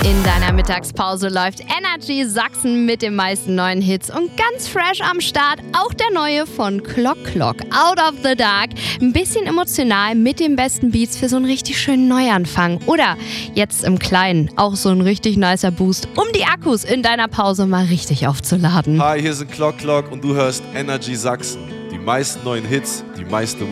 In deiner Mittagspause läuft Energy Sachsen mit den meisten neuen Hits und ganz fresh am Start auch der neue von Clock Clock, Out of the Dark. Ein bisschen emotional mit den besten Beats für so einen richtig schönen Neuanfang. Oder jetzt im Kleinen auch so ein richtig nicer Boost, um die Akkus in deiner Pause mal richtig aufzuladen. Hi, hier sind Clock Clock und du hörst Energy Sachsen. Die meisten neuen Hits, die meiste